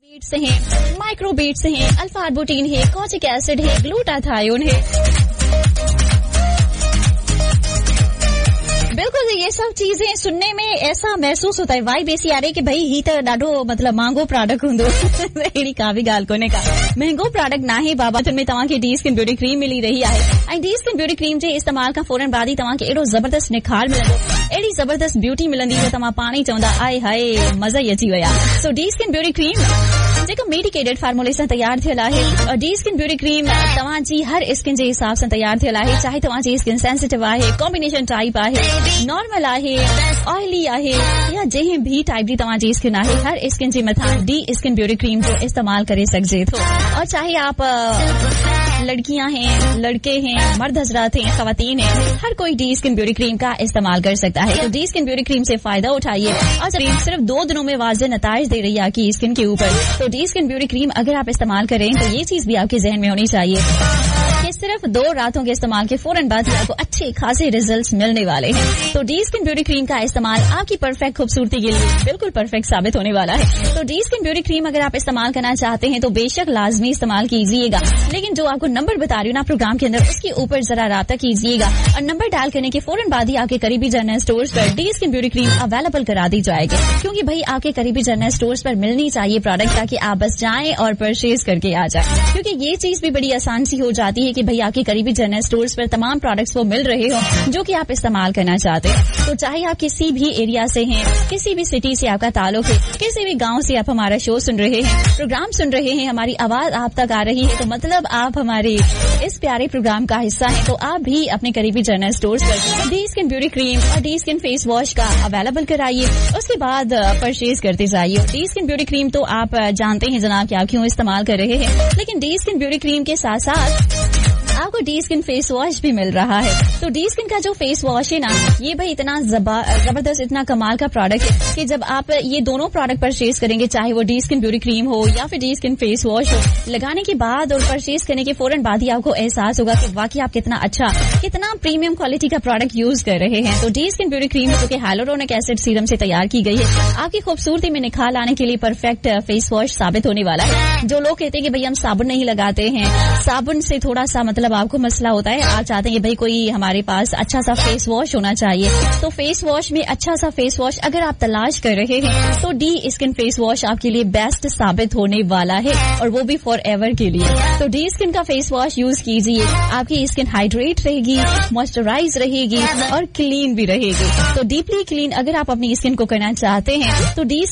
Beats हैं, micro beats हैं, alpha arbutin है, कॉचिक एसिड है, ग्लूटाथायोन है। बिल्कुल ये सब चीजें सुनने में ऐसा महसूस होता है, वाइब ऐसी आ रही कि भाई ही तो ॾाढो मतलब महांगो प्रोडक्ट हूंदो। अहिड़ी का बि ॻाल्हि कोन्हे का, महांगो प्रोडक्ट ना है बाबा। में तव्हांखे डी स्किन ब्यूटी क्रीम मिली रही आहे ऐं डी स्किन ब्यूटी क्रीम जे इस्तेमाल खां फौरन बाद ई तव्हांखे एॾो ज़बरदस्त निखार मिलंदो, अहिड़ी ज़बरदस्त ब्यूटी मिलंदी जो तव्हां पाण ई चवंदा आए हाय मज़ा ई अची विया। सो डी स्किन ब्यूटी क्रीम जेको मेडिकेटेड फार्मूले सां तयार थियल आहे। डी स्किन ब्यूटी क्रीम तव्हांजी हर स्किन जे हिसाब सां तयार थियल आहे, चाहे तव्हांजी स्किन सेंसिटिव आहे, कॉम्बिनेशन टाइप आहे, नॉर्मल आहे, ऑयली आहे या जंहिं भी टाइप जी तव्हांजी स्किन आहे, हर स्किन जे मथां डी स्किन ब्यूटी क्रीम जो इस्तेमाल करे सघिजे थो। और चाहे आप लड़कियां हैं, लड़के हैं, मर्द हजरात हैं, खवातीन हैं, हर कोई डी स्किन ब्यूटी क्रीम का इस्तेमाल कर सकता है। तो डी स्किन ब्यूटी क्रीम से फायदा उठाइए और सिर्फ 2 दिनों में वाज़ेह नताइज दे रही है आपकी स्किन के ऊपर। तो डी स्किन ब्यूटी क्रीम अगर आप इस्तेमाल करें तो ये चीज भी आपके जहन में होनी चाहिए कि सिर्फ 2 रातों के इस्तेमाल के फौरन बाद ही आपको अच्छे खासे रिजल्ट्स मिलने वाले हैं। तो डी स्किन ब्यूटी क्रीम का इस्तेमाल आपकी परफेक्ट खूबसूरती के लिए बिल्कुल परफेक्ट साबित होने वाला है। तो डी स्किन ब्यूटी क्रीम अगर आप इस्तेमाल करना चाहते हैं तो बेशक लाजमी इस्तेमाल कीजिएगा, लेकिन जो आपको नंबर बता रही हूँ ना प्रोग्राम के अंदर, उसके ऊपर जरा राब्ता कीजिएगा और नंबर डायल करने के फौरन बाद ही आपके करीबी जनरल स्टोर्स पर D skin beauty cream available करा दी जाएगी, क्योंकि भाई आपके करीबी जनरल स्टोर्स पर मिलनी चाहिए प्रोडक्ट, ताकि आप बस जाएं और परचेज करके आ जाए। क्योंकि ये चीज भी बड़ी आसान सी हो जाती है कि भाई आपके करीबी जनरल स्टोर्स पर तमाम प्रोडक्ट्स वो मिल रहे हो जो कि आप इस्तेमाल करना चाहते हैं। तो चाहे आप किसी भी एरिया से हैं, किसी भी सिटी से आपका ताल्लुक है, किसी भी गांव से आप हमारा शो सुन रहे हैं, प्रोग्राम सुन रहे हैं, हमारी आवाज आप तक आ रही है, तो मतलब आप हमारे इस प्यारे प्रोग्राम का हिस्सा है। तो आप भी अपने करीबी जनरल स्टोर्स पर डी स्किन ब्यूटी क्रीम और डी स्किन फेस वॉश का अवेलेबल कराइए, उसके बाद परचेज करते जाइए। डी स्किन ब्यूटी क्रीम तो आप जानते हैं जनाब कि आप क्यों इस्तेमाल कर रहे हैं, लेकिन डी स्किन ब्यूटी क्रीम के साथ साथ आपको डी स्किन फेस वॉश भी मिल रहा है। तो डी स्किन का जो फेस वॉश है ना, ये भाई इतना जबरदस्त, इतना कमाल का प्रोडक्ट है कि जब आप ये दोनों प्रोडक्ट परचेज करेंगे, चाहे वो डी स्किन ब्यूटी क्रीम हो या फिर डी स्किन फेस वॉश हो, लगाने के बाद और परचेज करने के फौरन बाद ही आपको एहसास होगा कि वाकई आप कितना अच्छा, कितना प्रीमियम क्वालिटी का प्रोडक्ट यूज कर रहे हैं। तो डी स्किन ब्यूटी क्रीम जो कि हाइलुरोनिक एसिड सीरम से तैयार की गई है, आपकी खूबसूरती में निखार लाने के लिए परफेक्ट फेस वॉश साबित होने वाला है। जो लोग कहते हैं कि भाई हम साबुन नहीं लगाते हैं, साबुन से थोड़ा सा मतलब आपको मसला होता है, आप चाहते हैं कि भाई कोई हमारे पास अच्छा सा फेस वॉश होना चाहिए, तो फेस वॉश में अच्छा सा फेस वॉश अगर आप तलाश कर रहे हैं तो डी स्किन फेस वॉश आपके लिए बेस्ट साबित होने वाला है, और वो भी फॉर एवर के लिए। तो डी स्किन का फेस वॉश यूज कीजिए, आपकी स्किन हाइड्रेट रहेगी, मॉइस्चराइज रहेगी और क्लीन भी रहेगी। तो डीपली क्लीन अगर आप अपनी स्किन को करना चाहते हैं तो डी